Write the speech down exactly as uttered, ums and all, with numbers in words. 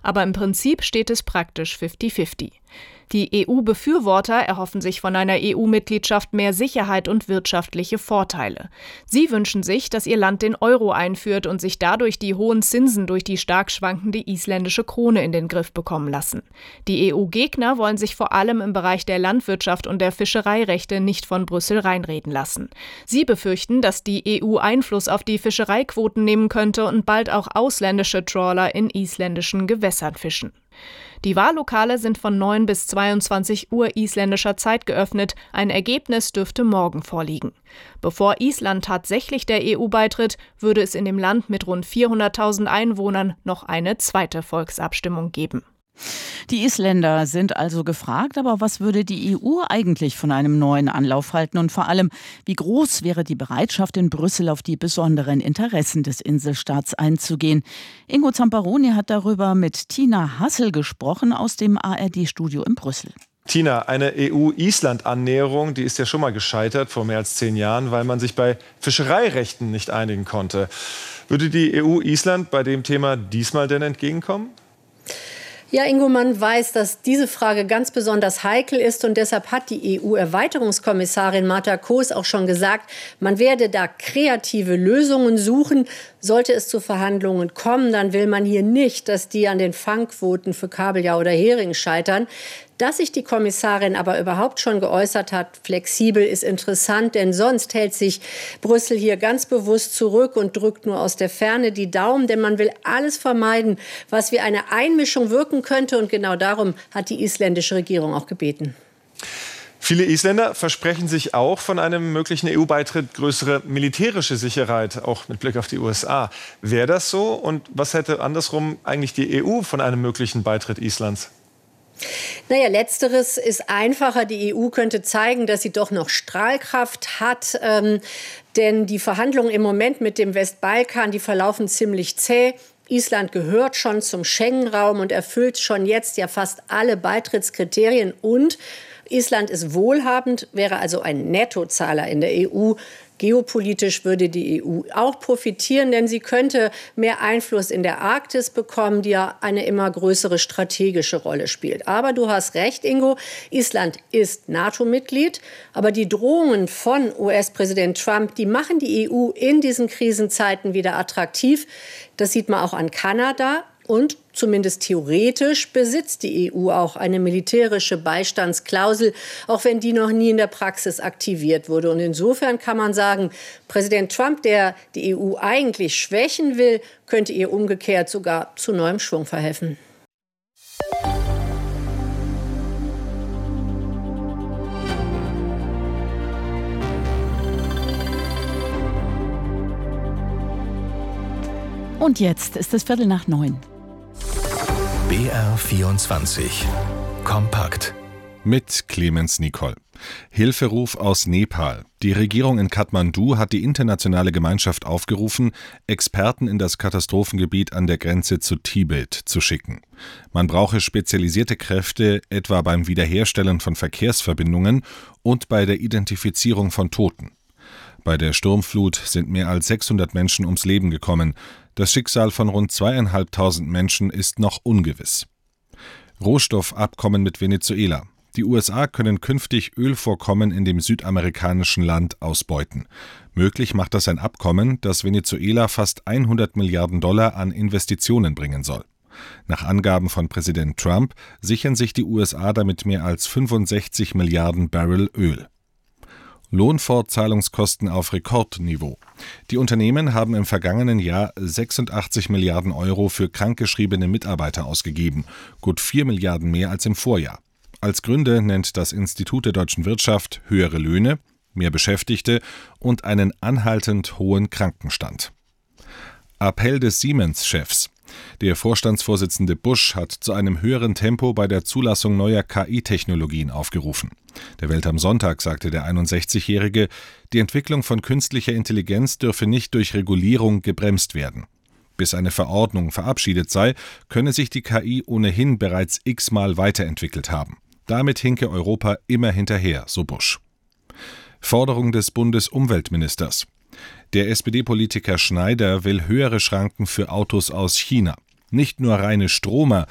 aber im Prinzip steht es praktisch fünfzig fünfzig. Die E U-Befürworter erhoffen sich von einer E U-Mitgliedschaft mehr Sicherheit und wirtschaftliche Vorteile. Sie wünschen sich, dass ihr Land den Euro einführt und sich dadurch die hohen Zinsen durch die stark schwankende isländische Krone in den Griff bekommen lassen. Die E U-Gegner wollen sich vor allem im Bereich der Landwirtschaft und der Fischereirechte nicht von Brüssel reinreden lassen. Sie befürchten, dass die E U Einfluss auf die Fischereiquoten nehmen könnte und bald auch ausländische Trawler in isländischen Gewässern fischen. Die Wahllokale sind von neun bis zweiundzwanzig Uhr isländischer Zeit geöffnet. Ein Ergebnis dürfte morgen vorliegen. Bevor Island tatsächlich der E U beitritt, würde es in dem Land mit rund vierhunderttausend Einwohnern noch eine zweite Volksabstimmung geben. Die Isländer sind also gefragt, aber was würde die E U eigentlich von einem neuen Anlauf halten und vor allem, wie groß wäre die Bereitschaft in Brüssel auf die besonderen Interessen des Inselstaats einzugehen? Ingo Zamparoni hat darüber mit Tina Hassel gesprochen aus dem A R D-Studio in Brüssel. Tina, eine E U-Island-Annäherung, die ist ja schon mal gescheitert vor mehr als zehn Jahren, weil man sich bei Fischereirechten nicht einigen konnte. Würde die E U Island bei dem Thema diesmal denn entgegenkommen? Ja, Ingo, man weiß, dass diese Frage ganz besonders heikel ist und deshalb hat die E U-Erweiterungskommissarin Marta Koos auch schon gesagt, man werde da kreative Lösungen suchen. Sollte es zu Verhandlungen kommen, dann will man hier nicht, dass die an den Fangquoten für Kabeljau oder Hering scheitern. Dass sich die Kommissarin aber überhaupt schon geäußert hat, flexibel, ist interessant, denn sonst hält sich Brüssel hier ganz bewusst zurück und drückt nur aus der Ferne die Daumen, denn man will alles vermeiden, was wie eine Einmischung wirken könnte, und genau darum hat die isländische Regierung auch gebeten. Viele Isländer versprechen sich auch von einem möglichen E U-Beitritt größere militärische Sicherheit, auch mit Blick auf die U S A. Wäre das so? Und was hätte andersrum eigentlich die E U von einem möglichen Beitritt Islands? Naja, letzteres ist einfacher. Die E U könnte zeigen, dass sie doch noch Strahlkraft hat. Ähm, denn die Verhandlungen im Moment mit dem Westbalkan, die verlaufen ziemlich zäh. Island gehört schon zum Schengen-Raum und erfüllt schon jetzt ja fast alle Beitrittskriterien. Und Island ist wohlhabend, wäre also ein Nettozahler in der E U. Geopolitisch würde die E U auch profitieren, denn sie könnte mehr Einfluss in der Arktis bekommen, die ja eine immer größere strategische Rolle spielt. Aber du hast recht, Ingo, Island ist NATO-Mitglied, aber die Drohungen von U S-Präsident Trump, die machen die E U in diesen Krisenzeiten wieder attraktiv. Das sieht man auch an Kanada. Und zumindest theoretisch besitzt die E U auch eine militärische Beistandsklausel, auch wenn die noch nie in der Praxis aktiviert wurde. Und insofern kann man sagen, Präsident Trump, der die E U eigentlich schwächen will, könnte ihr umgekehrt sogar zu neuem Schwung verhelfen. Und jetzt ist es Viertel nach neun. B R vierundzwanzig. Kompakt. Mit Clemens Nicol. Hilferuf aus Nepal. Die Regierung in Kathmandu hat die internationale Gemeinschaft aufgerufen, Experten in das Katastrophengebiet an der Grenze zu Tibet zu schicken. Man brauche spezialisierte Kräfte, etwa beim Wiederherstellen von Verkehrsverbindungen und bei der Identifizierung von Toten. Bei der Sturmflut sind mehr als sechshundert Menschen ums Leben gekommen. Das Schicksal von rund zweieinhalbtausend Menschen ist noch ungewiss. Rohstoffabkommen mit Venezuela. Die U S A können künftig Ölvorkommen in dem südamerikanischen Land ausbeuten. Möglich macht das ein Abkommen, das Venezuela fast hundert Milliarden Dollar an Investitionen bringen soll. Nach Angaben von Präsident Trump sichern sich die U S A damit mehr als fünfundsechzig Milliarden Barrel Öl. Lohnfortzahlungskosten auf Rekordniveau. Die Unternehmen haben im vergangenen Jahr sechsundachtzig Milliarden Euro für krankgeschriebene Mitarbeiter ausgegeben, gut vier Milliarden mehr als im Vorjahr. Als Gründe nennt das Institut der deutschen Wirtschaft höhere Löhne, mehr Beschäftigte und einen anhaltend hohen Krankenstand. Appell des Siemens-Chefs. Der Vorstandsvorsitzende Busch hat zu einem höheren Tempo bei der Zulassung neuer K I-Technologien aufgerufen. Der Welt am Sonntag sagte der einundsechzigjährige, die Entwicklung von künstlicher Intelligenz dürfe nicht durch Regulierung gebremst werden. Bis eine Verordnung verabschiedet sei, könne sich die K I ohnehin bereits x-mal weiterentwickelt haben. Damit hinke Europa immer hinterher, so Busch. Forderung des Bundesumweltministers. Der S P D-Politiker Schneider will höhere Schranken für Autos aus China. Nicht nur reine Stromer,